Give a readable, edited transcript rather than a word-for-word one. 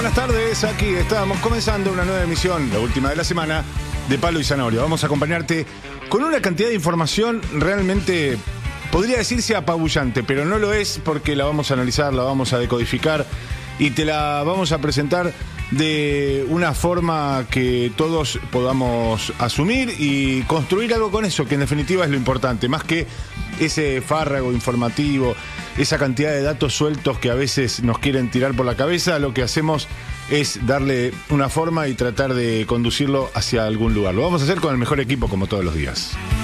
Buenas tardes, aquí estamos comenzando una nueva emisión, la última de la semana, de Palo y Zanahoria. Vamos a acompañarte con una cantidad de información realmente, podría decirse apabullante, pero no lo es porque la vamos a analizar, la vamos a decodificar y te la vamos a presentar de una forma que todos podamos asumir y construir algo con eso, que en definitiva es lo importante, más que ese fárrago informativo, esa cantidad de datos sueltos que a veces nos quieren tirar por la cabeza. Lo que hacemos es darle una forma y tratar de conducirlo hacia algún lugar. Lo vamos a hacer con el mejor equipo como todos los días.